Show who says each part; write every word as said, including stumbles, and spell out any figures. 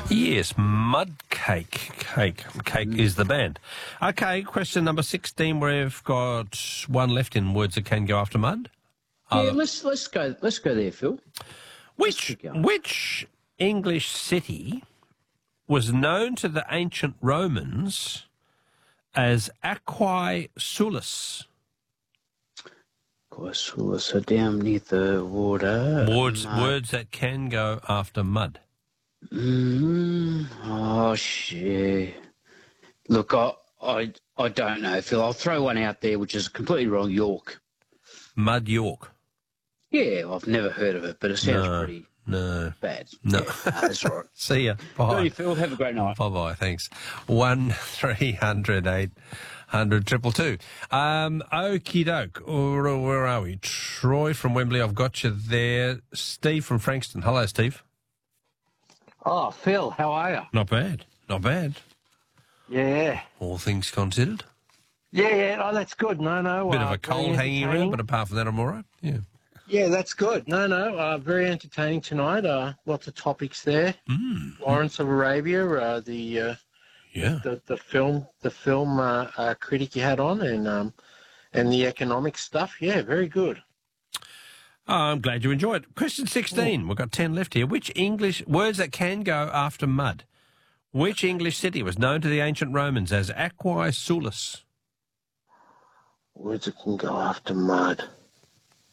Speaker 1: Yes, mud cake. Cake. Cake is the band. Okay, question number sixteen. We've got one left in words that can go after mud.
Speaker 2: Yeah,
Speaker 1: Uh,
Speaker 2: let's let's go let's go there, Phil.
Speaker 1: which
Speaker 2: keep going.
Speaker 1: which English city was known to the ancient Romans as Aquae Sulis?
Speaker 2: Quasula, so down near the water.
Speaker 1: Words
Speaker 2: Mud.
Speaker 1: words that can go after mud.
Speaker 2: Mm, oh shit! Look, I, I I don't know, Phil. I'll throw one out there, which is completely wrong. York.
Speaker 1: Mud York.
Speaker 2: Yeah, I've never heard of it, but it sounds
Speaker 1: No,
Speaker 2: pretty
Speaker 1: no.
Speaker 2: bad.
Speaker 1: No.
Speaker 2: Yeah, no, that's all right.
Speaker 1: See ya. Bye.
Speaker 2: Righty, Phil. Have a great night.
Speaker 1: Bye bye. Thanks. One three hundred eight hundred triple two. Um, okie doke. Where where are we? Troy from Wembley. I've got you there. Steve from Frankston. Hello, Steve.
Speaker 3: Oh, Phil, how are you?
Speaker 1: Not bad. Not bad.
Speaker 3: Yeah.
Speaker 1: All things considered.
Speaker 3: Yeah, yeah, oh, that's good. No, no.
Speaker 1: Bit
Speaker 3: uh,
Speaker 1: of a cold
Speaker 3: very
Speaker 1: hanging around,
Speaker 3: entertaining.
Speaker 1: but apart from that, I'm all right. Yeah.
Speaker 3: Yeah, that's good. No, no, uh, very entertaining tonight. Uh, lots of topics there.
Speaker 1: Mm.
Speaker 3: Lawrence of Arabia, uh, the, uh,
Speaker 1: Yeah.
Speaker 3: the the film, the film uh, uh, critic you had on, and um, and the economic stuff. Yeah, very good.
Speaker 1: Oh, I'm glad you enjoyed it. Question sixteen. We've got ten left here. Which English words that can go after mud? Which English city was known to the ancient Romans as Aquae Sulis?
Speaker 3: Words that can go after mud.